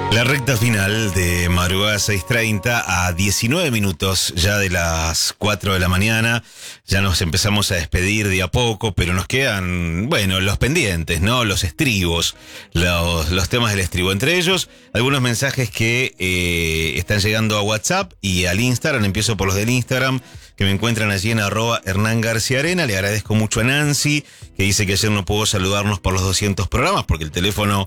La recta final de madrugada 6:30 a 19 minutos ya de las 4 de la mañana. Ya nos empezamos a despedir de a poco, pero nos quedan, bueno, los pendientes, ¿no? Los estribos, los temas del estribo. Entre ellos, algunos mensajes que están llegando a WhatsApp y al Instagram. Empiezo por los del Instagram, que me encuentran allí en @HernánGarciaArena. Le agradezco mucho a Nancy, que dice que ayer no pudo saludarnos por los 200 programas, porque el teléfono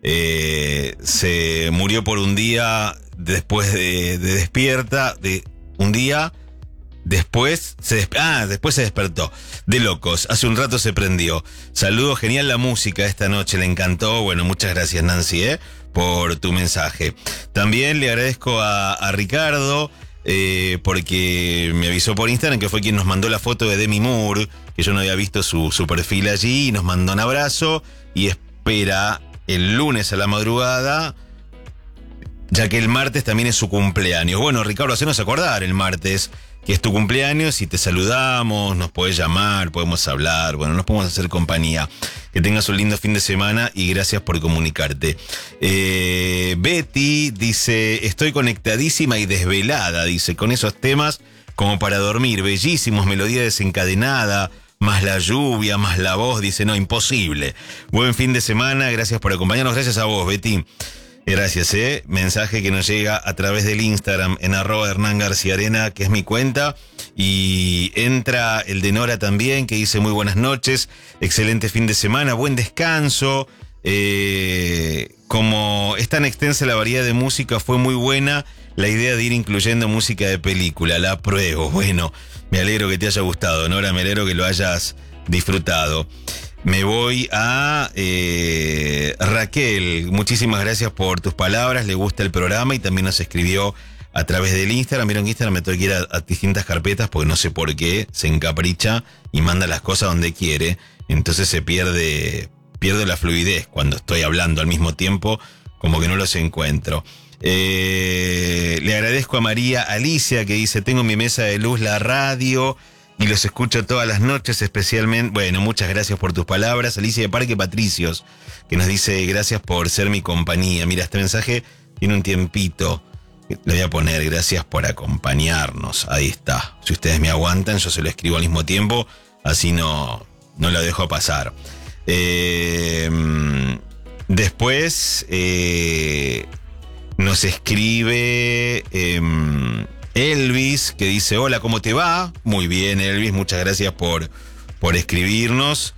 se murió por un día después de despierta, de un día después después se despertó. De locos, hace un rato se prendió. Saludos, genial la música esta noche, le encantó. Bueno, muchas gracias Nancy, por tu mensaje. También le agradezco a Ricardo, porque me avisó por Instagram que fue quien nos mandó la foto de Demi Moore, que yo no había visto su perfil allí, y nos mandó un abrazo y espera el lunes a la madrugada, ya que el martes también es su cumpleaños. Bueno, Ricardo, hacenos acordar el martes que es tu cumpleaños y te saludamos, nos podés llamar, podemos hablar, bueno, nos podemos hacer compañía. Que tengas un lindo fin de semana y gracias por comunicarte. Betty dice, estoy conectadísima y desvelada, dice, con esos temas como para dormir, bellísimos, melodía desencadenada, más la lluvia, más la voz, dice, no, imposible. Buen fin de semana, gracias por acompañarnos, gracias a vos, Betty. Gracias, mensaje que nos llega a través del Instagram en @HernánGarciaArena, que es mi cuenta, y entra el de Nora también, que dice muy buenas noches, excelente fin de semana, buen descanso. Como es tan extensa la variedad de música, fue muy buena la idea de ir incluyendo música de película, la apruebo. Bueno, me alegro que te haya gustado, Nora, me alegro que lo hayas disfrutado. Me voy a Raquel, muchísimas gracias por tus palabras, le gusta el programa y también nos escribió a través del Instagram. Vieron que Instagram me tengo que ir a distintas carpetas porque no sé por qué, se encapricha y manda las cosas donde quiere, entonces se pierde la fluidez cuando estoy hablando al mismo tiempo, como que no los encuentro. Le agradezco a María Alicia, que dice, tengo en mi mesa de luz la radio y los escucho todas las noches, especialmente. Bueno, muchas gracias por tus palabras. Alicia de Parque Patricios, que nos dice, gracias por ser mi compañía. Mira, este mensaje tiene un tiempito, le voy a poner, gracias por acompañarnos. Ahí está, si ustedes me aguantan, yo se lo escribo al mismo tiempo, así no lo dejo pasar. Después nos escribe Elvis, que dice, hola, ¿cómo te va? Muy bien, Elvis, muchas gracias por escribirnos.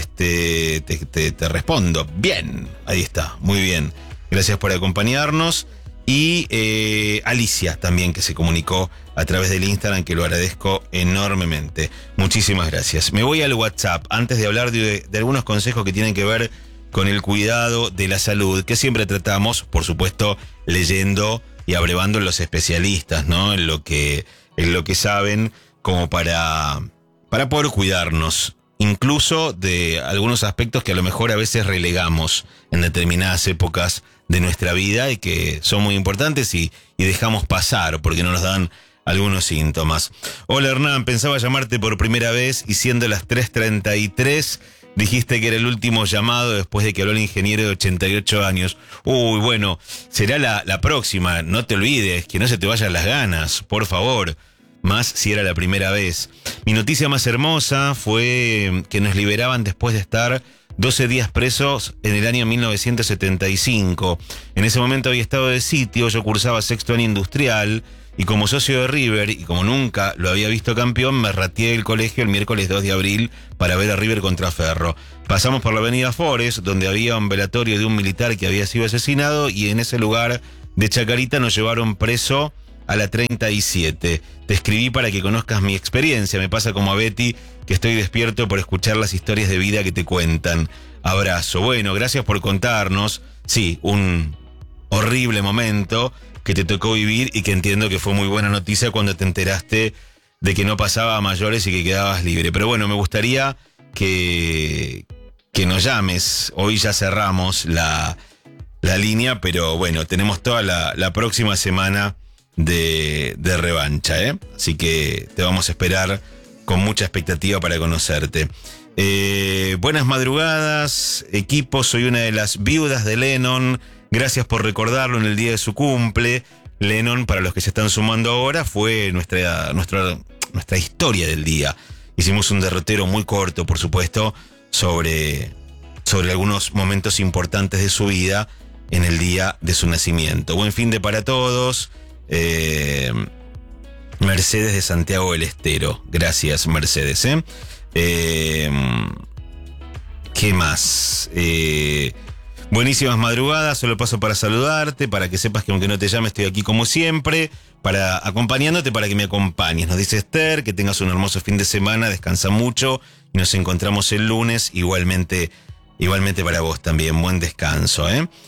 Te respondo. Bien, ahí está, muy bien. Gracias por acompañarnos. Y Alicia también, que se comunicó a través del Instagram, que lo agradezco enormemente. Muchísimas gracias. Me voy al WhatsApp antes de hablar de algunos consejos que tienen que ver con el cuidado de la salud, que siempre tratamos, por supuesto, leyendo y abrevando en los especialistas, ¿no? En lo que saben, como para poder cuidarnos, incluso de algunos aspectos que a lo mejor a veces relegamos en determinadas épocas de nuestra vida y que son muy importantes y dejamos pasar porque no nos dan algunos síntomas. Hola Hernán, pensaba llamarte por primera vez y siendo las 3:33 dijiste que era el último llamado después de que habló el ingeniero de 88 años. Uy, bueno, será la próxima, no te olvides, que no se te vayan las ganas, por favor. Más si era la primera vez. Mi noticia más hermosa fue que nos liberaban después de estar 12 días presos en el año 1975. En ese momento había estado de sitio, yo cursaba sexto año industrial y como socio de River y como nunca lo había visto campeón, me rateé del colegio el miércoles 2 de abril para ver a River contra Ferro. Pasamos por la avenida Forest, donde había un velatorio de un militar que había sido asesinado y en ese lugar de Chacarita nos llevaron preso a la 37. Te escribí para que conozcas mi experiencia. Me pasa como a Betty, que estoy despierto por escuchar las historias de vida que te cuentan. Abrazo. Bueno, gracias por contarnos. Sí, un horrible momento que te tocó vivir y que entiendo que fue muy buena noticia cuando te enteraste de que no pasaba a mayores y que quedabas libre. Pero bueno, me gustaría que nos llames. Hoy ya cerramos la línea, pero bueno, tenemos toda la próxima semana de revancha, así que te vamos a esperar con mucha expectativa para conocerte. Buenas madrugadas, equipo, soy una de las viudas de Lennon Gracias por recordarlo en el día de su cumple. Lennon, para los que se están sumando ahora, fue nuestra historia del día. Hicimos un derrotero muy corto, por supuesto, sobre algunos momentos importantes de su vida en el día de su nacimiento. Buen fin de para todos. Mercedes de Santiago del Estero. Gracias, Mercedes. ¿Qué más? Buenísimas madrugadas, solo paso para saludarte, para que sepas que aunque no te llame estoy aquí como siempre, acompañándote para que me acompañes. Nos dice Esther, que tengas un hermoso fin de semana, descansa mucho y nos encontramos el lunes, igualmente para vos también, buen descanso.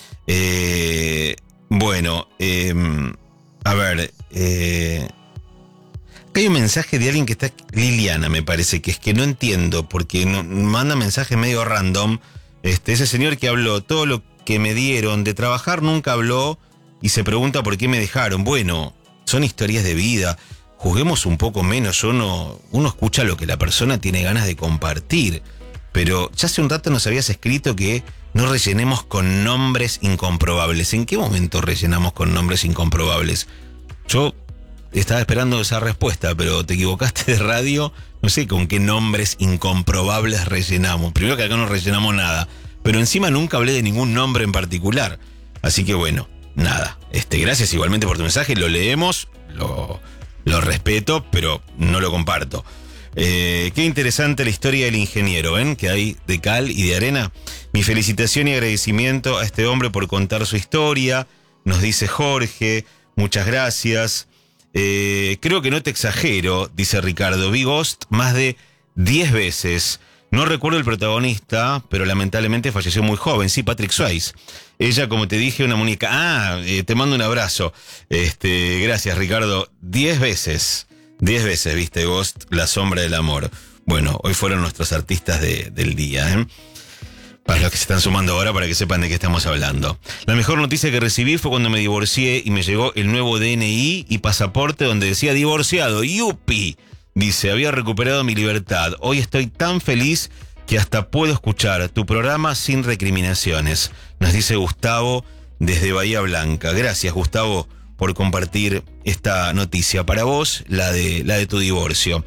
Bueno, a ver, hay un mensaje de alguien que está, Liliana me parece, que es que no entiendo, porque manda mensajes medio random. Ese señor que habló, todo lo que me dieron de trabajar nunca habló y se pregunta por qué me dejaron. Bueno, son historias de vida, juzguemos un poco menos. Uno escucha lo que la persona tiene ganas de compartir, pero ya hace un rato nos habías escrito que no rellenemos con nombres incomprobables. ¿En qué momento rellenamos con nombres incomprobables? Yo estaba esperando esa respuesta, pero te equivocaste de radio. No sé con qué nombres incomprobables rellenamos. Primero que acá no rellenamos nada, pero encima nunca hablé de ningún nombre en particular. Así que bueno, nada. Gracias igualmente por tu mensaje, lo leemos, lo respeto, pero no lo comparto. Qué interesante la historia del ingeniero, ¿ven? Que hay de cal y de arena. Mi felicitación y agradecimiento a este hombre por contar su historia. Nos dice Jorge, muchas gracias. Creo que no te exagero, dice Ricardo. Vi Ghost más de 10 veces. No recuerdo el protagonista, pero lamentablemente falleció muy joven. Sí, Patrick Swayze. Ella, como te dije, una muñeca. Te mando un abrazo. Gracias, Ricardo. 10 veces. 10 veces viste Ghost, La sombra del amor. Bueno, hoy fueron nuestros artistas del día, Para los que se están sumando ahora, para que sepan de qué estamos hablando. La mejor noticia que recibí fue cuando me divorcié y me llegó el nuevo DNI y pasaporte donde decía divorciado. ¡Yupi! Dice, había recuperado mi libertad. Hoy estoy tan feliz que hasta puedo escuchar tu programa sin recriminaciones. Nos dice Gustavo desde Bahía Blanca. Gracias, Gustavo, por compartir esta noticia. Para vos, la de tu divorcio.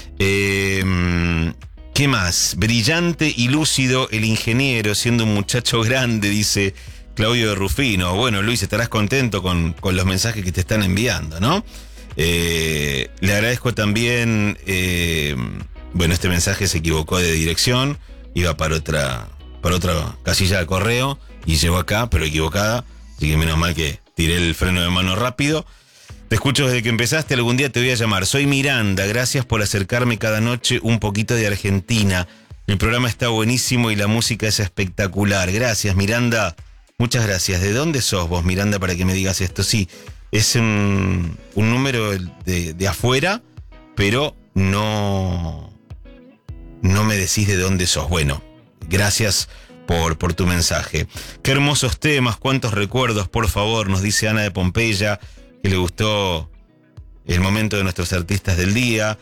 ¿Qué más? Brillante y lúcido el ingeniero, siendo un muchacho grande, dice Claudio de Rufino. Bueno, Luis, estarás contento con los mensajes que te están enviando, ¿no? Le agradezco también, este mensaje se equivocó de dirección, iba para otra casilla de correo y llegó acá, pero equivocada, así que menos mal que tiré el freno de mano rápido. Te escucho desde que empezaste, algún día te voy a llamar. Soy Miranda, gracias por acercarme cada noche un poquito de Argentina. El programa está buenísimo y la música es espectacular. Gracias, Miranda. Muchas gracias. ¿De dónde sos vos, Miranda, para que me digas esto? Sí, es un número de afuera, pero no me decís de dónde sos. Bueno, gracias por tu mensaje. Qué hermosos temas, cuántos recuerdos, por favor, nos dice Ana de Pompeya, que le gustó el momento de nuestros artistas del día.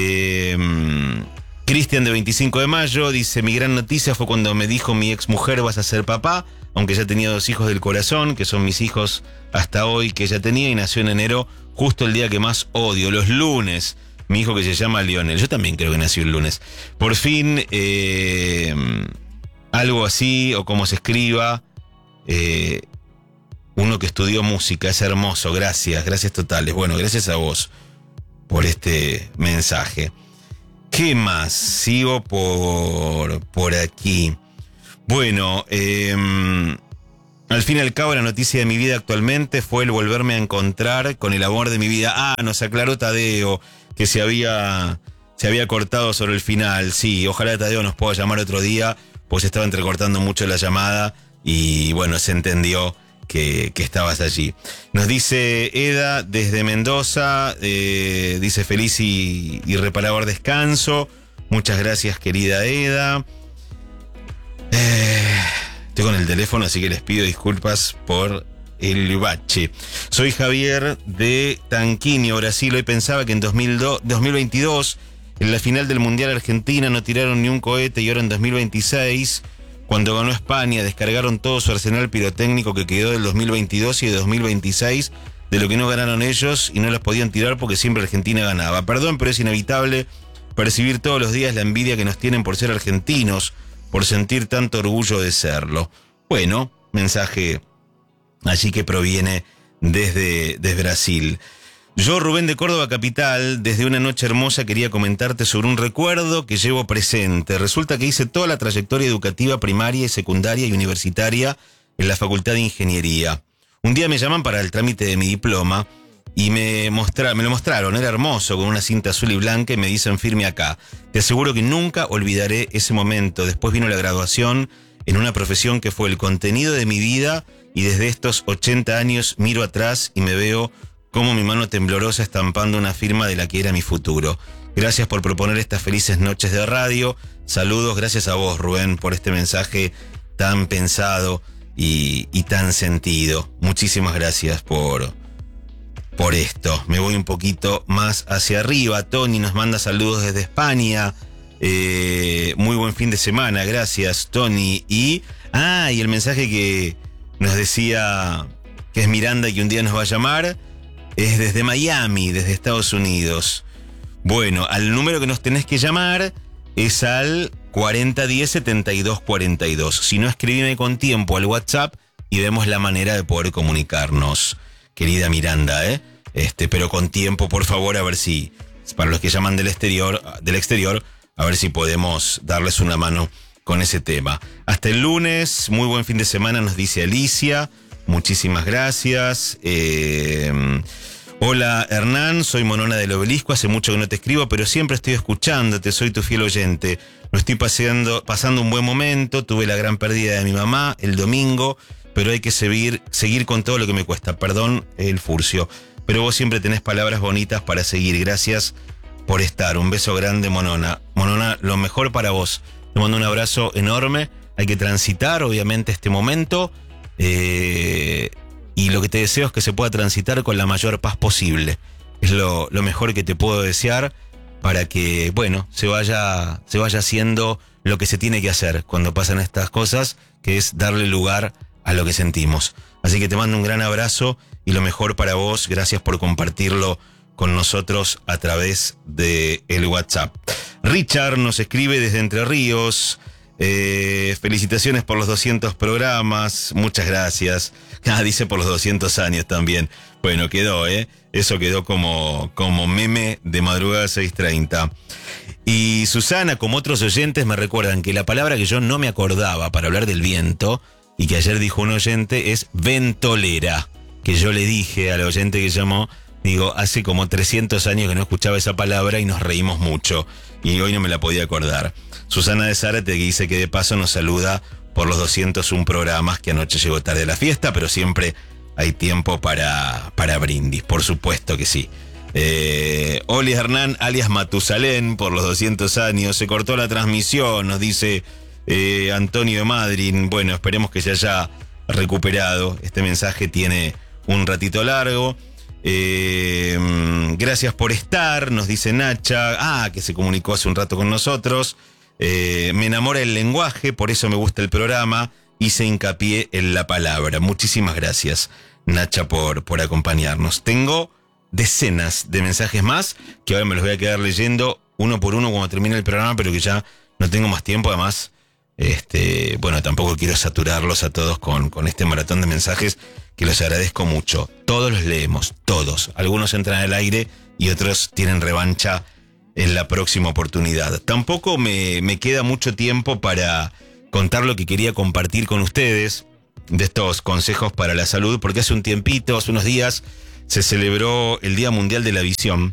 Cristian de 25 de mayo dice, mi gran noticia fue cuando me dijo mi ex mujer vas a ser papá, aunque ya tenía 2 hijos del corazón, que son mis hijos hasta hoy, que ella tenía, y nació en enero, justo el día que más odio, los lunes. Mi hijo que se llama Lionel, yo también creo que nació el lunes. Por fin, algo así, o como se escriba, uno que estudió música, es hermoso, gracias totales. Bueno, gracias a vos por este mensaje. ¿Qué más? Sigo por aquí. Bueno, al fin y al cabo la noticia de mi vida actualmente fue el volverme a encontrar con el amor de mi vida. Nos aclaró Tadeo que se había cortado sobre el final. Sí, ojalá Tadeo nos pueda llamar otro día, pues estaba entrecortando mucho la llamada y bueno, se entendió que estabas allí. Nos dice Eda desde Mendoza, dice feliz y reparador descanso. Muchas gracias, querida Eda. Estoy con el teléfono, así que les pido disculpas por el bache. Soy Javier de Tanquinho, Brasil. Hoy pensaba que en 2022, en la final del Mundial Argentina, no tiraron ni un cohete y ahora en 2026... Cuando ganó España, descargaron todo su arsenal pirotécnico que quedó del 2022 y de 2026, de lo que no ganaron ellos, y no los podían tirar porque siempre Argentina ganaba. Perdón, pero es inevitable percibir todos los días la envidia que nos tienen por ser argentinos, por sentir tanto orgullo de serlo. Bueno, mensaje allí que proviene desde Brasil. Yo, Rubén de Córdoba Capital, desde una noche hermosa quería comentarte sobre un recuerdo que llevo presente. Resulta que hice toda la trayectoria educativa primaria y secundaria y universitaria en la Facultad de Ingeniería. Un día me llaman para el trámite de mi diploma y me lo mostraron, era hermoso, con una cinta azul y blanca, y me dicen firme acá. Te aseguro que nunca olvidaré ese momento. Después vino la graduación en una profesión que fue el contenido de mi vida, y desde estos 80 años miro atrás y me veo como mi mano temblorosa estampando una firma de la que era mi futuro. Gracias por proponer estas felices noches de radio. Saludos, gracias a vos, Rubén, por este mensaje tan pensado y tan sentido. Muchísimas gracias por esto. Me voy un poquito más hacia arriba. Tony nos manda saludos desde España. Muy buen fin de semana, gracias, Tony. Y el mensaje que nos decía que es Miranda y que un día nos va a llamar es desde Miami, desde Estados Unidos. Bueno, al número que nos tenés que llamar es al 4010-7242. Si no, escríbeme con tiempo al WhatsApp y vemos la manera de poder comunicarnos. Querida Miranda, pero con tiempo, por favor, a ver si, para los que llaman del exterior, a ver si podemos darles una mano con ese tema. Hasta el lunes, muy buen fin de semana, nos dice Alicia. Muchísimas gracias. Hola Hernán, soy Monona del Obelisco, hace mucho que no te escribo, pero siempre estoy escuchándote, soy tu fiel oyente. No estoy pasando un buen momento, tuve la gran pérdida de mi mamá el domingo, pero hay que seguir con todo lo que me cuesta. Perdón el furcio, pero vos siempre tenés palabras bonitas para seguir. Gracias por estar. Un beso grande, Monona. Monona, lo mejor para vos. Te mando un abrazo enorme. Hay que transitar, obviamente, este momento. Y lo que te deseo es que se pueda transitar con la mayor paz posible. Es lo mejor que te puedo desear para que, bueno, se vaya haciendo lo que se tiene que hacer cuando pasan estas cosas, que es darle lugar a lo que sentimos. Así que te mando un gran abrazo y lo mejor para vos. Gracias por compartirlo con nosotros a través de el WhatsApp. Richard nos escribe desde Entre Ríos. Felicitaciones por los 200 programas, muchas gracias. Dice por los 200 años también. Bueno, quedó, eso quedó como meme de madrugada 6:30. Y Susana, como otros oyentes, me recuerdan que la palabra que yo no me acordaba para hablar del viento, y que ayer dijo un oyente, es ventolera, que yo le dije al oyente que llamó, digo, hace como 300 años que no escuchaba esa palabra y nos reímos mucho, y hoy no me la podía acordar. Susana de Zárate, que dice que de paso nos saluda por los 201 programas, que anoche llegó tarde a la fiesta, pero siempre hay tiempo para brindis, por supuesto que sí. Oli Hernán, alias Matusalén, por los 200 años, se cortó la transmisión, nos dice Antonio de Madrid. Bueno, esperemos que se haya recuperado. Este mensaje tiene un ratito largo. Gracias por estar, nos dice Nacha, que se comunicó hace un rato con nosotros. Me enamora el lenguaje, por eso me gusta el programa, hice hincapié en la palabra. Muchísimas gracias, Nacha, por acompañarnos. Tengo decenas de mensajes más que ahora me los voy a quedar leyendo uno por uno cuando termine el programa, pero que ya no tengo más tiempo. Además, bueno, tampoco quiero saturarlos a todos con este maratón de mensajes, que los agradezco mucho. Todos los leemos, todos. Algunos entran al aire y otros tienen revancha en la próxima oportunidad. Tampoco me queda mucho tiempo para contar lo que quería compartir con ustedes de estos consejos para la salud, porque hace un tiempito, hace unos días, se celebró el Día Mundial de la Visión,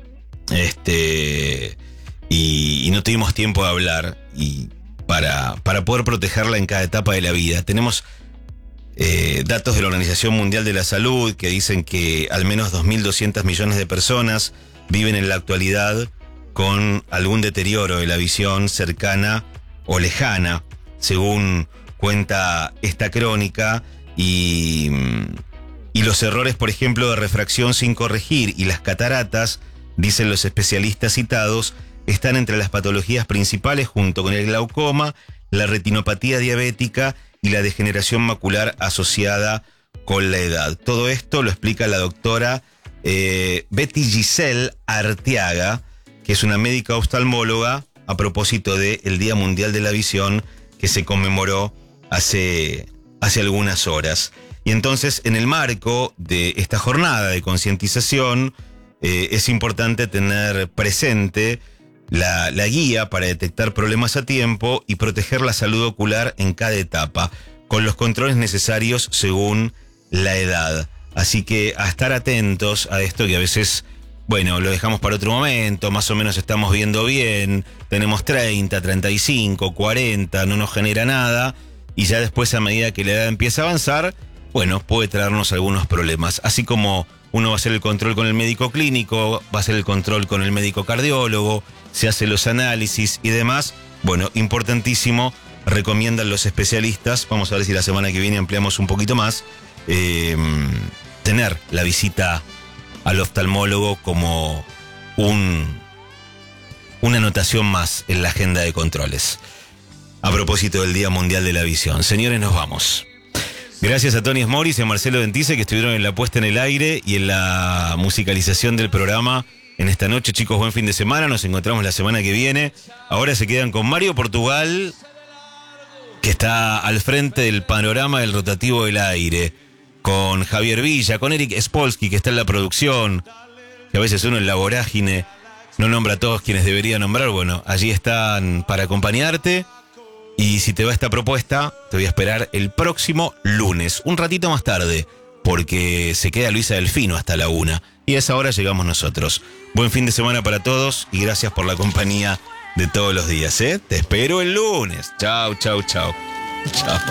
y no tuvimos tiempo de hablar, y para poder protegerla en cada etapa de la vida. Tenemos datos de la Organización Mundial de la Salud que dicen que al menos 2.200 millones de personas viven en la actualidad con algún deterioro de la visión cercana o lejana, según cuenta esta crónica, y los errores, por ejemplo, de refracción sin corregir y las cataratas, dicen los especialistas citados, están entre las patologías principales junto con el glaucoma, la retinopatía diabética y la degeneración macular asociada con la edad. Todo esto lo explica la doctora Betty Giselle Arteaga, que es una médica oftalmóloga, a propósito del Día Mundial de la Visión que se conmemoró hace algunas horas. Y entonces, en el marco de esta jornada de concientización, es importante tener presente la guía para detectar problemas a tiempo y proteger la salud ocular en cada etapa, con los controles necesarios según la edad. Así que a estar atentos a esto, que a veces, bueno, lo dejamos para otro momento, más o menos estamos viendo bien, tenemos 30, 35, 40, no nos genera nada, y ya después, a medida que la edad empieza a avanzar, bueno, puede traernos algunos problemas. Así como uno va a hacer el control con el médico clínico, va a hacer el control con el médico cardiólogo, se hace los análisis y demás. Bueno, importantísimo, recomiendan los especialistas, vamos a ver si la semana que viene ampliamos un poquito más, tener la visita al oftalmólogo como una anotación más en la agenda de controles. A propósito del Día Mundial de la Visión. Señores, nos vamos. Gracias a Tony Smoris y a Marcelo Dentice, que estuvieron en la puesta en el aire y en la musicalización del programa en esta noche. Chicos, buen fin de semana. Nos encontramos la semana que viene. Ahora se quedan con Mario Portugal, que está al frente del panorama del rotativo del aire, con Javier Villa, con Eric Spolsky, que está en la producción, que a veces uno en la vorágine no nombra a todos quienes debería nombrar. Bueno, allí están para acompañarte. Y si te va esta propuesta, te voy a esperar el próximo lunes, un ratito más tarde, porque se queda Luisa Delfino hasta la 1. Y a esa hora llegamos nosotros. Buen fin de semana para todos y gracias por la compañía de todos los días, ¿eh? Te espero el lunes. Chau, chau, chau. Chau.